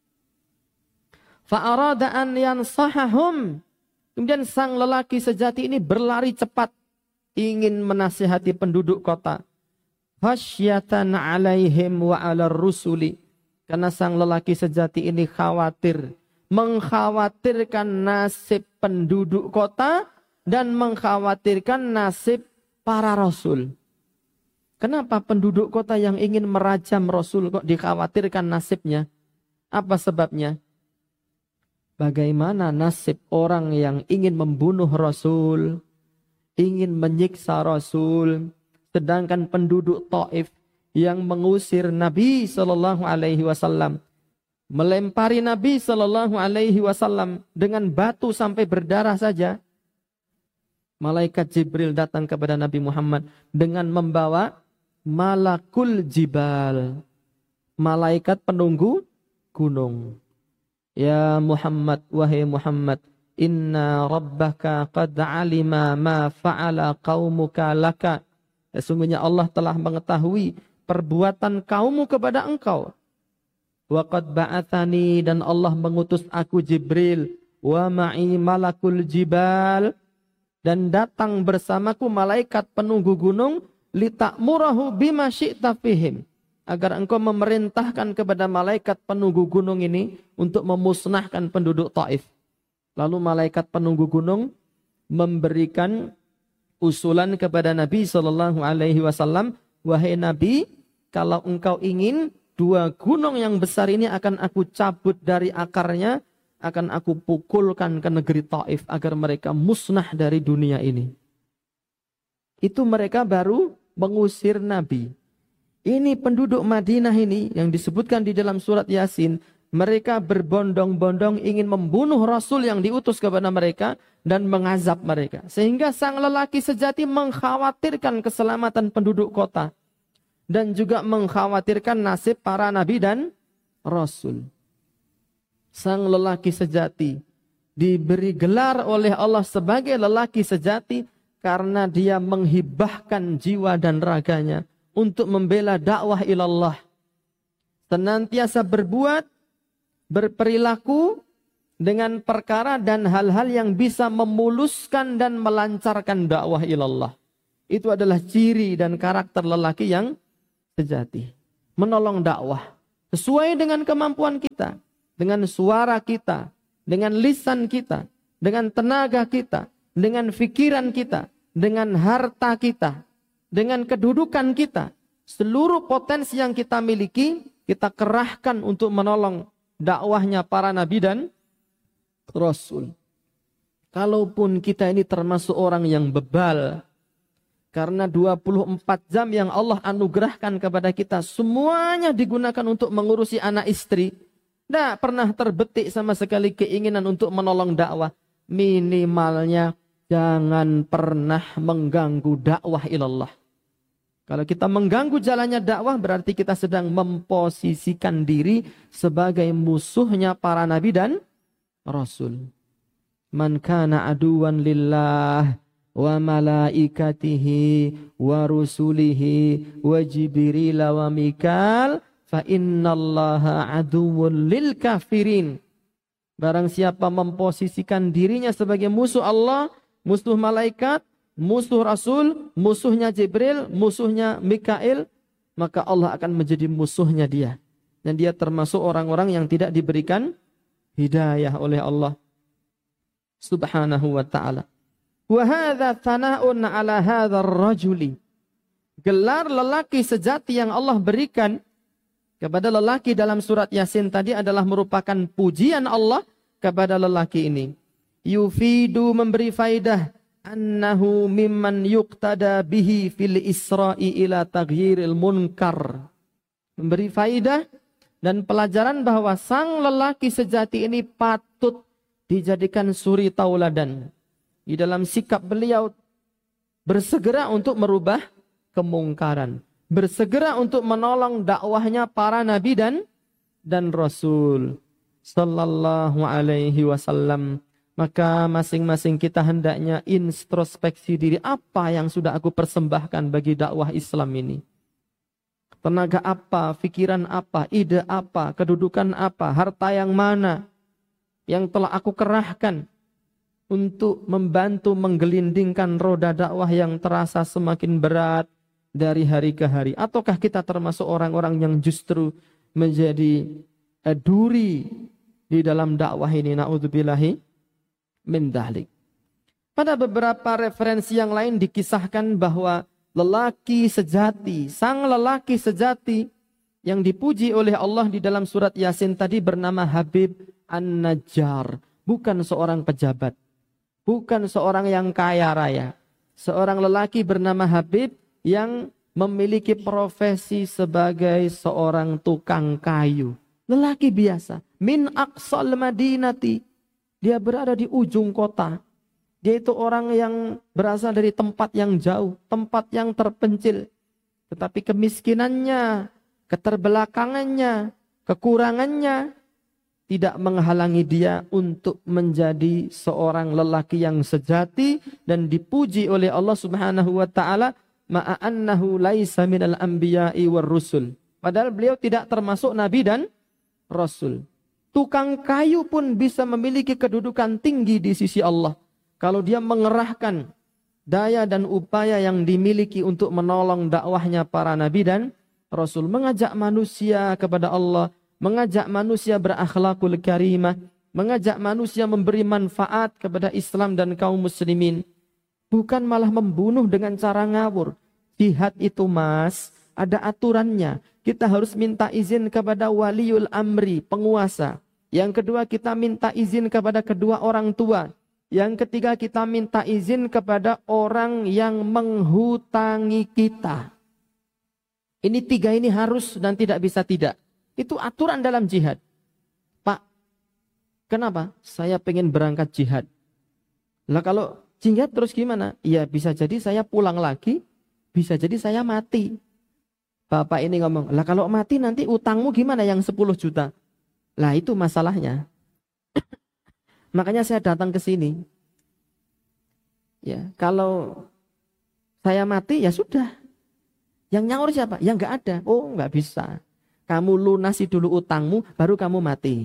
Fa'arada an yansahahum. Kemudian sang lelaki sejati ini berlari cepat, ingin menasihati penduduk kota. Fasyatan alaihim wa alar rusuli. Karena sang lelaki sejati ini khawatir, mengkhawatirkan nasib penduduk kota dan mengkhawatirkan nasib para rasul. Kenapa penduduk kota yang ingin merajam Rasul kok dikhawatirkan nasibnya? Apa sebabnya? Bagaimana nasib orang yang ingin membunuh Rasul, ingin menyiksa Rasul, sedangkan penduduk Taif yang mengusir Nabi Sallallahu Alaihi Wasallam, melempari Nabi Sallallahu Alaihi Wasallam dengan batu sampai berdarah saja. Malaikat Jibril datang kepada Nabi Muhammad dengan membawa malakul jibal, malaikat penunggu gunung. Ya Muhammad, wahai Muhammad, inna rabbaka qad alima ma fa'ala qaumuka laka. Sesungguhnya Allah telah mengetahui perbuatan kaummu kepada engkau. Wa qad ba'athani, dan Allah mengutus aku Jibril, wa ma'i malakul jibal, dan datang bersamaku malaikat penunggu gunung, litakmurahu bima syi'ta fihim, agar engkau memerintahkan kepada malaikat penunggu gunung ini untuk memusnahkan penduduk Taif. Lalu malaikat penunggu gunung memberikan usulan kepada Nabi Sallallahu Alaihi Wasallam, wahai Nabi, kalau engkau ingin, dua gunung yang besar ini akan aku cabut dari akarnya, akan aku pukulkan ke negeri Taif agar mereka musnah dari dunia ini. Itu mereka baru mengusir Nabi. Ini penduduk Madinah ini yang disebutkan di dalam surat Yasin, mereka berbondong-bondong ingin membunuh Rasul yang diutus kepada mereka dan mengazab mereka. Sehingga sang lelaki sejati mengkhawatirkan keselamatan penduduk kota dan juga mengkhawatirkan nasib para nabi dan Rasul. Sang lelaki sejati diberi gelar oleh Allah sebagai lelaki sejati karena dia menghibahkan jiwa dan raganya untuk membela dakwah ilallah. Senantiasa berbuat, berperilaku dengan perkara dan hal-hal yang bisa memuluskan dan melancarkan dakwah ilallah. Itu adalah ciri dan karakter lelaki yang sejati. Menolong dakwah sesuai dengan kemampuan kita, dengan suara kita, dengan lisan kita, dengan tenaga kita, dengan pikiran kita, dengan harta kita, dengan kedudukan kita. Seluruh potensi yang kita miliki, kita kerahkan untuk menolong dakwahnya para nabi dan rasul. Kalaupun kita ini termasuk orang yang bebal, karena 24 jam yang Allah anugerahkan kepada kita, semuanya digunakan untuk mengurusi anak istri. Tidak pernah terbetik sama sekali keinginan untuk menolong dakwah. Minimalnya jangan pernah mengganggu dakwah ilallah. Kalau kita mengganggu jalannya dakwah, berarti kita sedang memposisikan diri sebagai musuhnya para nabi dan rasul. Man kana aduwan lillah wa malaikatihi wa rusulihi wa jibril wa mikal fa innallaha aduwwun lil kafirin. Barang siapa memposisikan dirinya sebagai musuh Allah, musuh malaikat, musuh Rasul, musuhnya Jibril, musuhnya Mikail, maka Allah akan menjadi musuhnya dia. Dan dia termasuk orang-orang yang tidak diberikan hidayah oleh Allah Subhanahu wa ta'ala. Wa hadza thana'un 'ala hadzal rajuli. Gelar lelaki sejati yang Allah berikan kepada lelaki dalam surat Yasin tadi adalah merupakan pujian Allah kepada lelaki ini. Yufidu, memberi faidah, annahu mimman yuqtada bihi fil isra'i ila taghyiril munkar. Memberi faidah dan pelajaran bahwa sang lelaki sejati ini patut dijadikan suri tauladan di dalam sikap beliau bersegera untuk merubah kemungkaran, bersegera untuk menolong dakwahnya para nabi dan rasul sallallahu alaihi wasallam. Maka masing-masing kita hendaknya introspeksi diri, apa yang sudah aku persembahkan bagi dakwah Islam ini. Tenaga apa, pikiran apa, ide apa, kedudukan apa, harta yang mana yang telah aku kerahkan untuk membantu menggelindingkan roda dakwah yang terasa semakin berat dari hari ke hari. Ataukah kita termasuk orang-orang yang justru menjadi duri di dalam dakwah ini? Na'udzubillahi min dhalik. Pada beberapa referensi yang lain dikisahkan bahwa lelaki sejati, sang lelaki sejati yang dipuji oleh Allah di dalam surat Yasin tadi bernama Habib An-Najjar. Bukan seorang pejabat, bukan seorang yang kaya raya. Seorang lelaki bernama Habib yang memiliki profesi sebagai seorang tukang kayu. Lelaki biasa. Min aqsal madinati. Dia berada di ujung kota. Dia itu orang yang berasal dari tempat yang jauh, tempat yang terpencil. Tetapi kemiskinannya, keterbelakangannya, kekurangannya tidak menghalangi dia untuk menjadi seorang lelaki yang sejati dan dipuji oleh Allah Subhanahu wa taala, ma'annahu laisa minal anbiya'i war rusul. Padahal beliau tidak termasuk nabi dan rasul. Tukang kayu pun bisa memiliki kedudukan tinggi di sisi Allah kalau dia mengerahkan daya dan upaya yang dimiliki untuk menolong dakwahnya para nabi dan rasul, mengajak manusia kepada Allah, mengajak manusia berakhlakul karimah, mengajak manusia memberi manfaat kepada Islam dan kaum muslimin, bukan malah membunuh dengan cara ngawur. Jihad itu mas, ada aturannya. Kita harus minta izin kepada waliul amri, penguasa. Yang kedua, kita minta izin kepada kedua orang tua. Yang ketiga, kita minta izin kepada orang yang menghutangi kita. Ini tiga ini harus dan tidak bisa tidak. Itu aturan dalam jihad. Pak, kenapa? Saya pengen berangkat jihad. Lah kalau jihad terus gimana? Ya bisa jadi saya pulang lagi, bisa jadi saya mati. Bapak ini ngomong, lah kalau mati nanti utangmu gimana yang 10 juta? Lah itu masalahnya. Makanya saya datang ke sini. Ya, kalau saya mati ya sudah. Yang nyaur siapa? Ya nggak ada. Oh nggak bisa. Kamu lunasi dulu utangmu, baru kamu mati.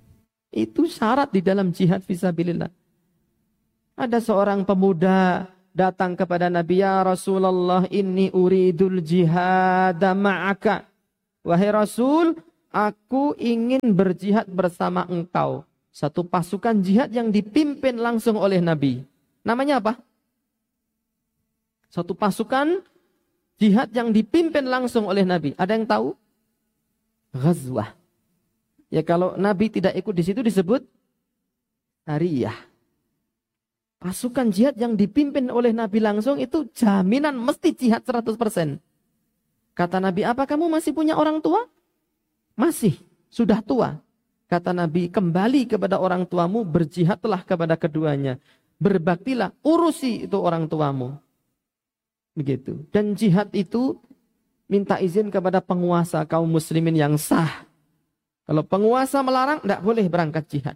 Itu syarat di dalam jihad fisabilillah. Ada seorang pemuda datang kepada Nabi, ya Rasulullah, inni uridul jihad ma'aka. Wahai Rasul, aku ingin berjihad bersama engkau. Satu pasukan jihad yang dipimpin langsung oleh Nabi. Namanya apa? Satu pasukan jihad yang dipimpin langsung oleh Nabi. Ada yang tahu? Ghazwah. Ya kalau Nabi tidak ikut di situ disebut Sariyah. Pasukan jihad yang dipimpin oleh Nabi langsung itu jaminan mesti jihad 100%. Kata Nabi, apa kamu masih punya orang tua? Masih, sudah tua. Kata Nabi, kembali kepada orang tuamu, berjihadlah kepada keduanya. Berbaktilah, urusi itu orang tuamu. Begitu. Dan jihad itu minta izin kepada penguasa kaum muslimin yang sah. Kalau penguasa melarang, tidak boleh berangkat jihad.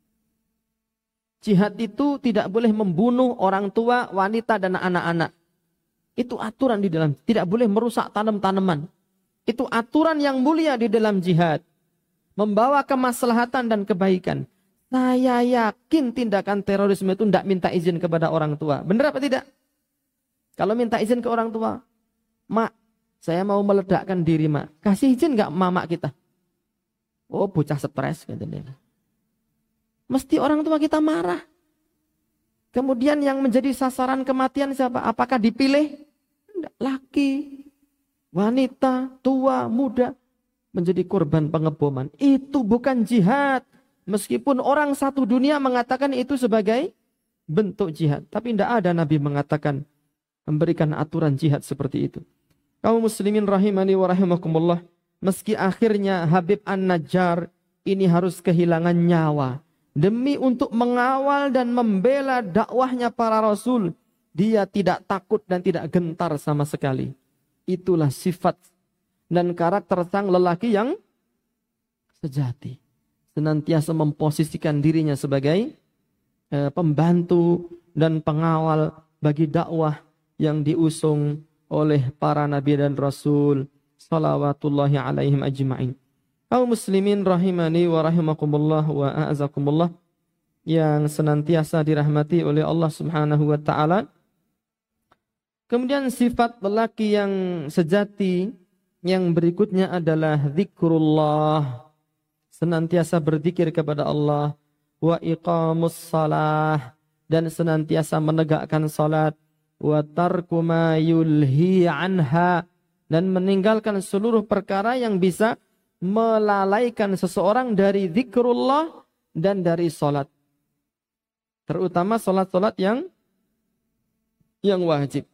Jihad itu tidak boleh membunuh orang tua, wanita, dan anak-anak. Itu aturan di dalam. Tidak boleh merusak tanam-tanaman. Itu aturan yang mulia di dalam jihad. Membawa kemaslahatan dan kebaikan. Saya yakin tindakan terorisme itu tidak minta izin kepada orang tua. Benar apa tidak? Kalau minta izin ke orang tua, mak, saya mau meledakkan diri, mak. Kasih izin nggak mama kita? Oh, bocah stres, katanya. Mesti orang tua kita marah. Kemudian yang menjadi sasaran kematian siapa? Apakah dipilih? Laki, wanita, tua, muda menjadi korban pengeboman. Itu bukan jihad. Meskipun orang satu dunia mengatakan itu sebagai bentuk jihad. Tapi tidak ada Nabi mengatakan, memberikan aturan jihad seperti itu. Kaum muslimin rahimani wa rahimakumullah. Meski akhirnya Habib An-Najjar ini harus kehilangan nyawa. Demi untuk mengawal dan membela dakwahnya para rasul. Dia tidak takut dan tidak gentar sama sekali. Itulah sifat dan karakter sang lelaki yang sejati. Senantiasa memposisikan dirinya sebagai pembantu dan pengawal bagi dakwah yang diusung oleh para nabi dan rasul salawatullahi alaihim ajma'in. Kaum muslimin rahimani wa rahimakumullah wa a'azakumullah yang senantiasa dirahmati oleh Allah Subhanahu wa taala. Kemudian sifat lelaki yang sejati yang berikutnya adalah zikrullah. Senantiasa berzikir kepada Allah, wa iqamus salah, dan senantiasa menegakkan salat, wa tarku ma yulhi anha, dan meninggalkan seluruh perkara yang bisa melalaikan seseorang dari zikrullah dan dari salat. Terutama salat-salat yang wajib.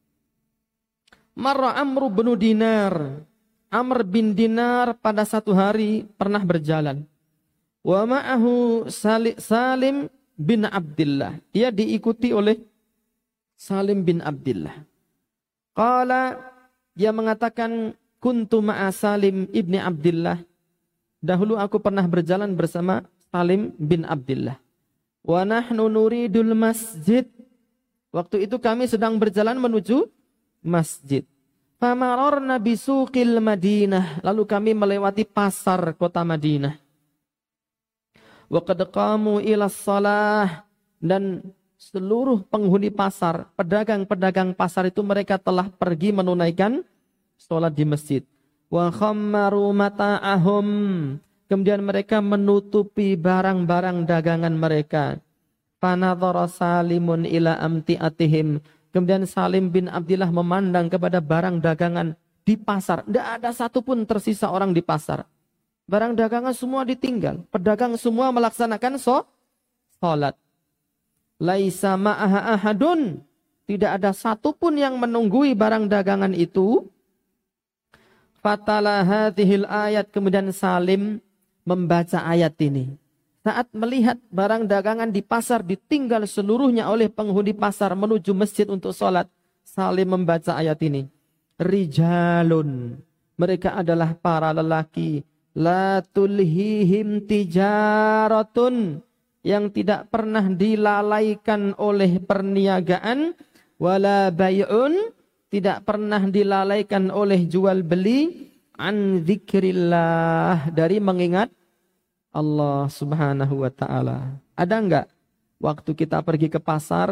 Marra Amr bin Dinar. Amr bin Dinar pada satu hari pernah berjalan. Wa ma'ahu Salim bin Abdullah. Dia diikuti oleh Salim bin Abdullah. Qala, dia mengatakan, kuntu ma'a Salim ibni Abdullah. Dahulu aku pernah berjalan bersama Salim bin Abdullah. Wa nahnu nuridul masjid. Waktu itu kami sedang berjalan menuju masjid. Famarorna bisuqil Madinah. Lalu kami melewati pasar kota Madinah. Wa qad qamu ila shalah. Dan seluruh penghuni pasar, pedagang-pedagang pasar itu mereka telah pergi menunaikan sholat di masjid. Wa khammaru mata'ahum. Kemudian mereka menutupi barang-barang dagangan mereka. Fanadhara Salimun ila amti'atihim. Kemudian Salim bin Abdullah memandang kepada barang dagangan di pasar. Tidak ada satupun tersisa orang di pasar. Barang dagangan semua ditinggal. Pedagang semua melaksanakan sholat. Laisa ma'aha ahadun. Tidak ada satupun yang menunggui barang dagangan itu. Fatala hadhil ayat. Kemudian Salim membaca ayat ini. Saat melihat barang dagangan di pasar ditinggal seluruhnya oleh penghuni pasar menuju masjid untuk sholat, Salim membaca ayat ini. Rijalun. Mereka adalah para lelaki. La tulhihim tijaratun. Yang tidak pernah dilalaikan oleh perniagaan. Wala bay'un. Tidak pernah dilalaikan oleh jual beli. An zikrillah. Dari mengingat Allah Subhanahu wa ta'ala. Ada enggak waktu kita pergi ke pasar,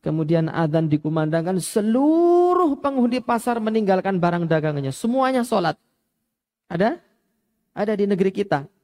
kemudian adzan dikumandangkan, seluruh penghuni pasar meninggalkan barang dagangannya, semuanya sholat. Ada? Ada di negeri kita.